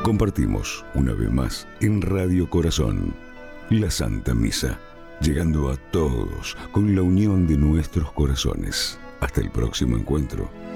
Compartimos una vez más en Radio Corazón la Santa Misa, llegando a todos con la unión de nuestros corazones. Hasta el próximo encuentro.